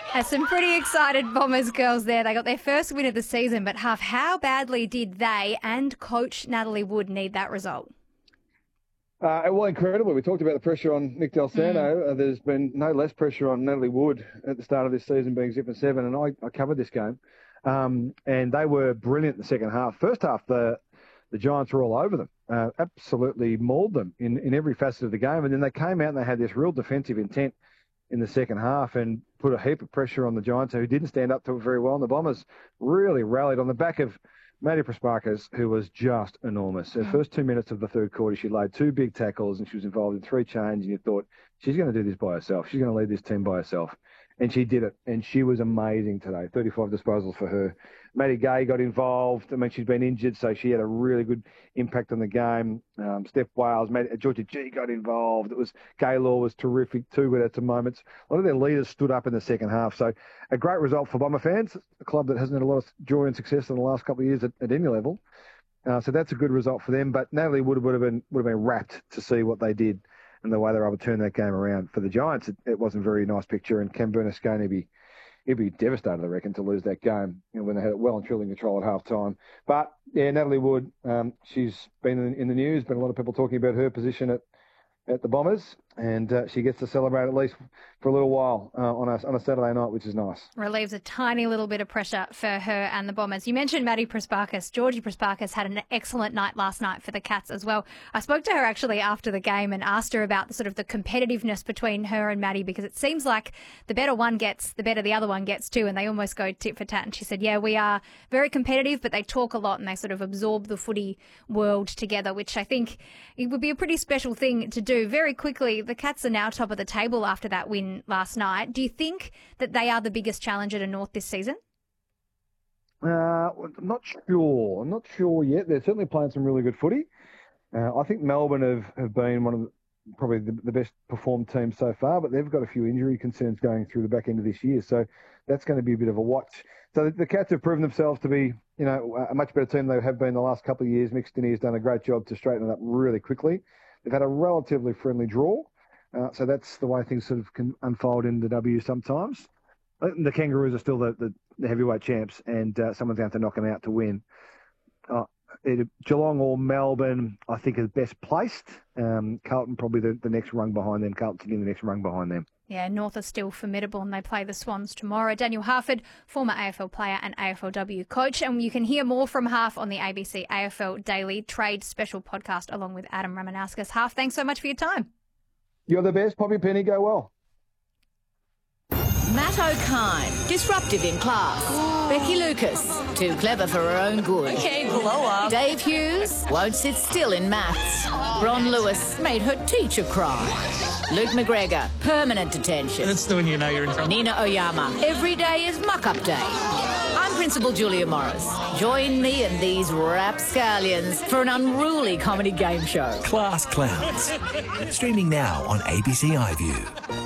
Some pretty excited Bombers girls there. They got their first win of the season, but Huff, how badly did they and coach Natalie Wood need that result? Well, incredibly. We talked about the pressure on Nick Del Santo. There's been no less pressure on Natalie Wood at the start of this season, being 0-7, and I covered this game. And they were brilliant in the second half. First half, the Giants were all over them, absolutely mauled them in every facet of the game. And then they came out and they had this real defensive intent in the second half and put a heap of pressure on the Giants, who didn't stand up to it very well. And the Bombers really rallied on the back of Maddie Prasparkas, who was just enormous. Her first 2 minutes of the third quarter, she laid 2 big tackles and she was involved in 3 changes. And you thought, she's going to do this by herself. She's going to lead this team by herself. And she did it. And she was amazing today. 35 disposals for her. Maddie Gay got involved. I mean, she's been injured, so she had a really good impact on the game. Steph Wales, Georgia G got involved. It was Gaylor was terrific too with her to moments. A lot of their leaders stood up in the second half. So a great result for Bomber fans, a club that hasn't had a lot of joy and success in the last couple of years at any level. So that's a good result for them. But Natalie would have been rapt to see what they did and the way they were able to turn that game around. For the Giants, it wasn't a very nice picture, and Cam Bernasconi he'd be devastated, I reckon, to lose that game, when they had it well and truly in control at half-time. But, yeah, Natalie Wood, she's been in the news, been a lot of people talking about her position at the Bombers, and she gets to celebrate at least for a little while on a Saturday night, which is nice. Relieves a tiny little bit of pressure for her and the Bombers. You mentioned Maddie Prasparkas. Georgie Prasparkas had an excellent night last night for the Cats as well. I spoke to her actually after the game and asked her about the competitiveness between her and Maddie, because it seems like the better one gets, the better the other one gets too, and they almost go tit for tat. And she said, yeah, we are very competitive, but they talk a lot and they sort of absorb the footy world together, which I think it would be a pretty special thing to do. Very quickly, the Cats are now top of the table after that win last night. Do you think that they are the biggest challenger to North this season? I'm not sure. I'm not sure yet. They're certainly playing some really good footy. I think Melbourne have been one of probably the best performed teams so far, but they've got a few injury concerns going through the back end of this year. So that's going to be a bit of a watch. So the Cats have proven themselves to be, a much better team than they have been the last couple of years. Mick Stinney has done a great job to straighten it up really quickly. They've had a relatively friendly draw. So that's the way things sort of can unfold in the W sometimes. The Kangaroos are still the heavyweight champs, and someone's going to knock them out to win. Geelong or Melbourne, I think, is best placed. Carlton probably the next rung behind them. Carlton sitting the next rung behind them. Yeah, North are still formidable and they play the Swans tomorrow. Daniel Harford, former AFL player and AFLW coach. And you can hear more from Harf on the ABC AFL Daily Trade Special podcast along with Adam Ramanauskas. Harf, thanks so much for your time. You're the best. Poppy Penny, go well. Matt O'Kine, disruptive in class. Becky Lucas, too clever for her own good. Okay, blow up. Dave Hughes, won't sit still in maths. Ron Lewis made her teacher cry. Luke McGregor, permanent detention. That's when you know you're in trouble. Nina Oyama, every day is muck-up day. I'm Principal Julia Morris. Join me and these rapscallions for an unruly comedy game show. Class Clowns. Streaming now on ABC iView.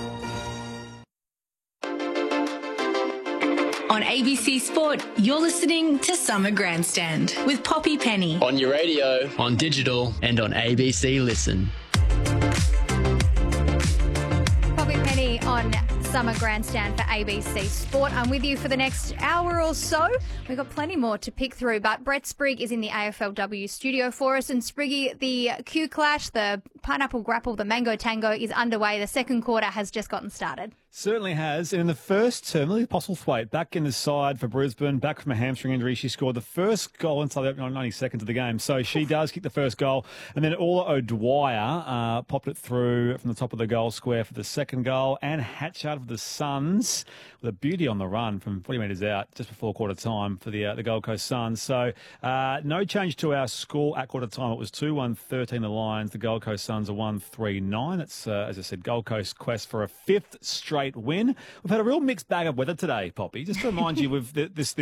On ABC Sport, you're listening to Summer Grandstand with Poppy Penny. On your radio, on digital, and on ABC Listen. Poppy Penny on Summer Grandstand for ABC Sport. I'm with you for the next hour or so. We've got plenty more to pick through, but Brett Sprigg is in the AFLW studio for us. And Spriggy, the Q Clash, the Pineapple Grapple, the Mango Tango is underway. The second quarter has just gotten started. Certainly has. And in the first term, Lily Postlethwaite back in the side for Brisbane, back from a hamstring injury. She scored the first goal inside the opening 90 seconds of the game. So she does kick the first goal. And then Orla O'Dwyer popped it through from the top of the goal square for the second goal. And Hatchard for the Suns with a beauty on the run from 40 metres out just before quarter time for the Gold Coast Suns. So no change to our score at quarter time. It was 2-1-13 the Lions. The Gold Coast Suns are 1-3-9. That's, as I said, Gold Coast quest for a fifth straight win. We've had a real mixed bag of weather today, Poppy. Just to remind you, with this